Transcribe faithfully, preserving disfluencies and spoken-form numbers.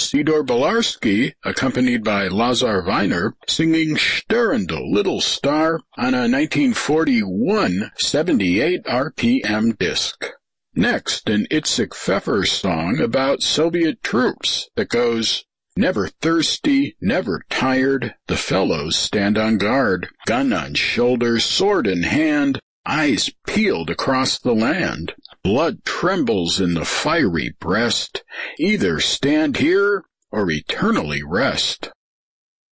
Sidor Belarski, accompanied by Lazar Weiner, singing Störende Little Star on a nineteen forty-one seventy-eight R P M disc. Next, an Itzik Pfeffer song about Soviet troops that goes, never thirsty, never tired, the fellows stand on guard, gun on shoulder, sword in hand, eyes peeled across the land. Blood trembles in the fiery breast, either stand here or eternally rest.